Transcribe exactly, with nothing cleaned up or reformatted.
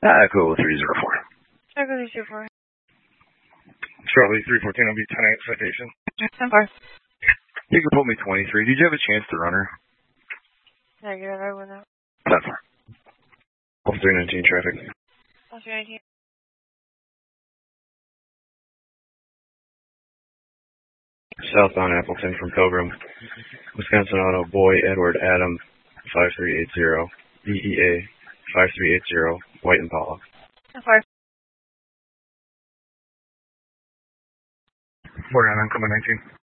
Uh, Echo three zero four. Echo three zero four. Charlie three fourteen will be ten eight citation. ten four. You can pull me twenty-three. Did you have a chance to run her? Negative, I went out. ten four. All three nineteen traffic. All three nineteen. Southbound Appleton from Pilgrim. Wisconsin Auto, Boy, Edward, Adam, five three eight zero. B E A, five three eight zero. White Impala. ten four. Borderline, coming nineteen.